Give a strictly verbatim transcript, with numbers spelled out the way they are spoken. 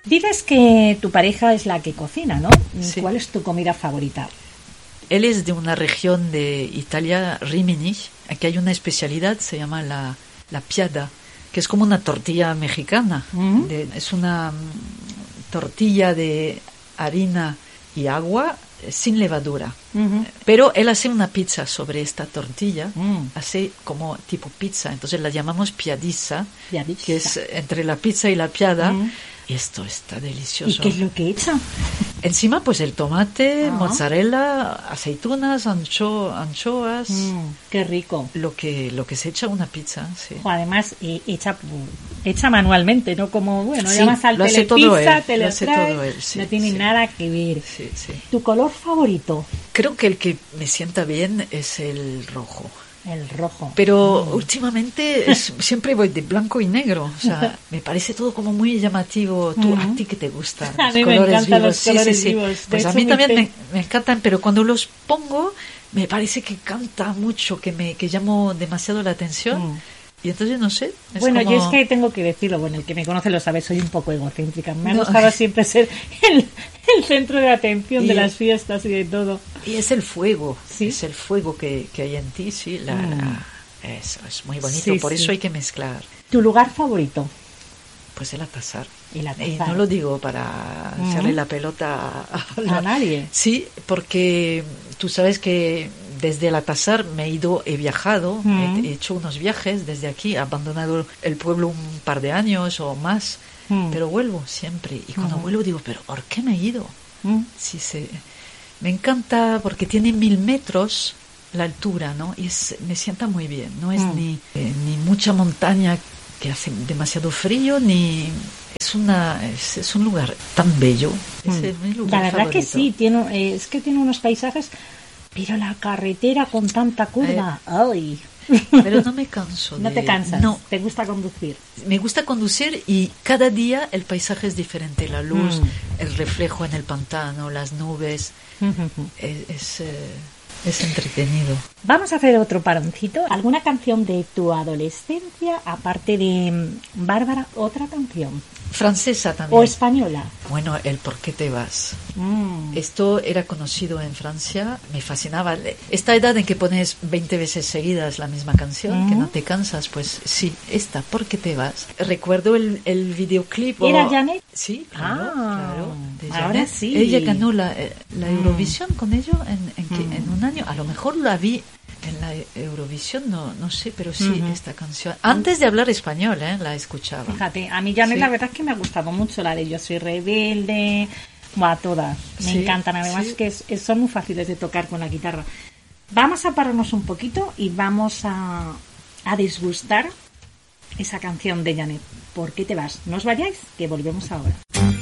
Dices que tu pareja es la que cocina, ¿no? Sí. ¿Cuál es tu comida favorita? Él es de una región de Italia, Rimini. Aquí hay una especialidad, se llama la, la piada, que es como una tortilla mexicana. Mm. De, es una mm, tortilla de harina y agua eh, sin levadura. Uh-huh. Pero él hace una pizza sobre esta tortilla, Mm. hace como tipo pizza. Entonces la llamamos piadiza, Piadiza. que es entre la pizza y la piada. Mm. Y esto está delicioso. ¿Y qué es lo que echa? Encima, pues el tomate, Ah. mozzarella, aceitunas, ancho, anchoas, Mm, qué rico. lo que lo que se echa a una pizza, sí. O además, eh, hecha, hecha manualmente, no como, bueno, Sí, llamas al lo hace telepizza, todo él, te lo lo hace trae, todo él, sí, no tiene sí. nada que ver. Sí, sí. ¿Tu color favorito? Creo que el que me sienta bien es el rojo. El rojo. Pero Mm. últimamente es- siempre voy de blanco y negro. O sea, me parece todo como muy llamativo. ¿Tú, Mm. ¿A ti qué te gusta? A Los mí me colores encantan vivos. los Sí, colores sí, sí. vivos. De Pues a hecho, mí mi también te- me, me encantan, pero cuando los pongo me parece que canta mucho, que me que llamo demasiado la atención. Mm. Y entonces no sé. Es Bueno, como- yo es que tengo que decirlo, bueno, el que me conoce lo sabe, soy un poco egocéntrica. Me ha No. gustado siempre ser el, el centro de atención de Y- las fiestas y de todo. Y es el fuego. Sí. Es el fuego que, que hay en ti, sí. La, Mm. la- eso es muy bonito. Sí, Por sí. eso hay que mezclar. ¿Tu lugar favorito? Pues el atazar. El Y atazar. no lo digo para Mm. echarle la pelota a, A nadie. Sí, porque tú sabes que desde el atazar me he ido, he viajado, Mm. he, he hecho unos viajes desde aquí, he abandonado el pueblo un par de años o más, Mm. pero vuelvo siempre. Y cuando Mm. vuelvo digo, ¿pero por qué me he ido? Mm. Sí, se, me encanta porque tiene mil metros la altura, ¿no? Y es, me sienta muy bien. No es Mm. ni, eh, ni mucha montaña que hace demasiado frío, ni es una es, es un lugar tan bello. Es Mm. el- mi lugar La verdad que favorito. sí, tiene, eh, es que tiene unos paisajes, pero la carretera con tanta curva, ¡ay! Pero no me canso. No de- te cansas, No, te gusta conducir. me gusta conducir y cada día el paisaje es diferente. La luz, Mm. el reflejo en el pantano, las nubes. Es, es, eh, es entretenido. Vamos a hacer otro paroncito. ¿Alguna canción de tu adolescencia, aparte de mm, Bárbara, otra canción? Francesa también. ¿O española? Bueno, el ¿Por qué te vas? Mm. Esto era conocido en Francia, me fascinaba. Esta edad en que pones veinte veces seguidas la misma canción, Mm. que no te cansas, pues sí, esta, ¿Por qué te vas? Recuerdo el, el videoclip. ¿Era o- Janet? Sí, claro, Ah, claro. de ahora Janet. sí. Ella ganó la, eh, la Mm. Eurovisión con ello en, en, que- Mm. en un año. A lo mejor la vi en la Eurovisión, no, no sé, pero sí, Ujú. esta canción. Antes de hablar español, ¿eh? La escuchaba. Fíjate, a mí Janet Sí. la verdad es que me ha gustado mucho la de Yo soy rebelde, buah, todas, me Sí, encantan, además sí. que es- es- son muy fáciles de tocar con la guitarra. Vamos a pararnos un poquito y vamos a, a desgustar esa canción de Janet. ¿Por qué te vas? No os vayáis, que volvemos ahora.